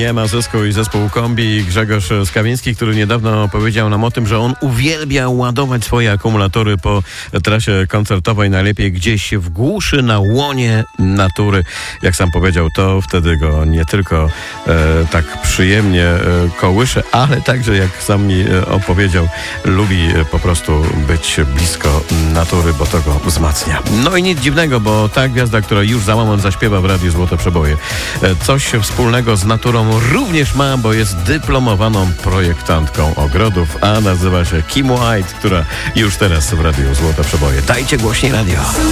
Nie ma zysku i zespół Kombi. Grzegorz Skawiński, który niedawno powiedział nam o tym, że on uwielbia ładować swoje akumulatory po trasie koncertowej, najlepiej gdzieś w głuszy, na łonie natury. Jak sam powiedział, to wtedy go nie tylko tak przyjemnie kołysze, ale także, jak sam mi opowiedział, lubi po prostu być blisko natury, bo to go wzmacnia. No i nic dziwnego, bo ta gwiazda, która już za moment zaśpiewa w Radiu Złote Przeboje, coś wspólnego z naturą również ma, bo jest dyplomowaną projektantką ogrodów, a nazywa się Kim White, która już teraz w Radiu Złote Przeboje. Dajcie głośniej radio.